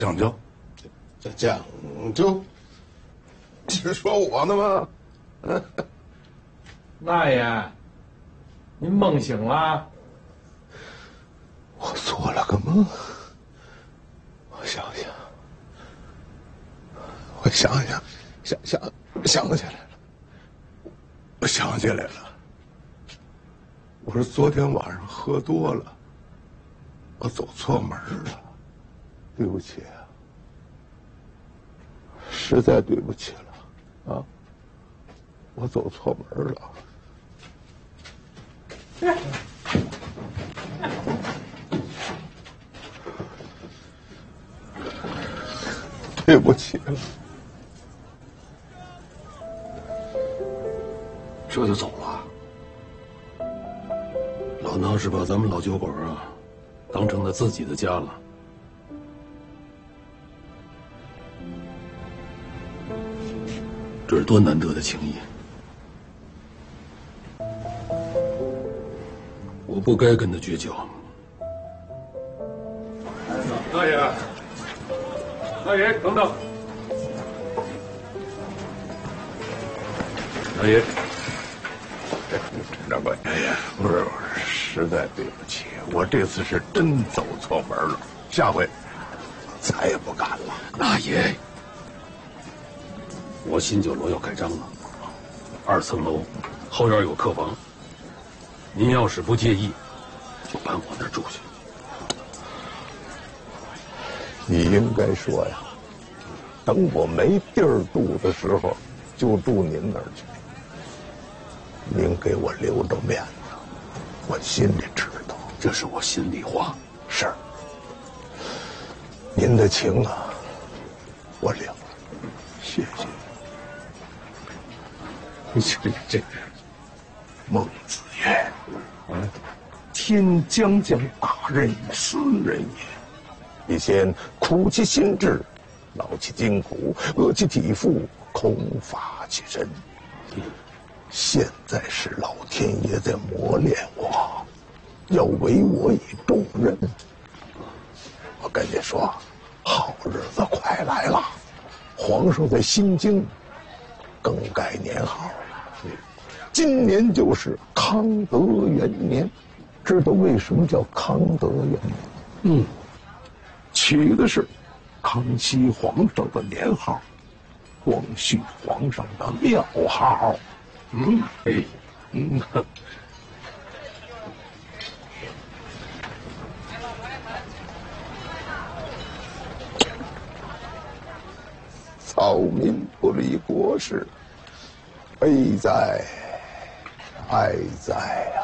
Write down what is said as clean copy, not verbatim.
讲究， 讲究，是说我呢吗？ 大爷，您梦醒了？ 我做了个梦，我想起来了，我想起来了。我是昨天晚上喝多了，我走错门了，对不起啊，实在对不起了，啊，我走错门了。对不起了。 这就走了。老衲是把咱们老酒馆啊，当成了自己的家了。这是多难得的情谊，我不该跟他绝交。大爷，大爷，等等。大爷， 陈长官，哎呀，不是，实在对不起，我这次是真走错门了，下回再也不敢了。 大爷，我新酒楼要开张了，2层楼，后院有客房。您要是不介意，就搬我那儿住去。 你应该说呀，等我没地儿住的时候，就住您那儿去。您给我留着面子，我心里知道， 这是我心里话。 是，您的情啊，我领了，谢谢。你这孟子曰：“天将降大任于斯人也，必先苦其心志，劳其筋骨，饿其体肤，空乏其身。”现在是老天爷在磨练我，要委我以重任。我跟你说，好日子快来了，皇上在新京更改年号了。今年就是康德元年，知道为什么叫康德元年？取的是康熙皇上的年号，光绪皇上的庙号。草民不理国事，悲哉哀哉呀！